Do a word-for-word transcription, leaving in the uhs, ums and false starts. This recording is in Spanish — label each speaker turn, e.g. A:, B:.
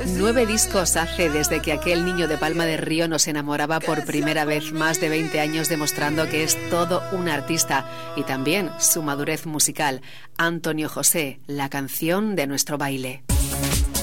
A: Nueve discos hace desde que aquel niño de Palma de Río nos enamoraba por primera vez, más de veinte años demostrando que es todo un artista y también su madurez musical. Antonio José, la canción de nuestro baile.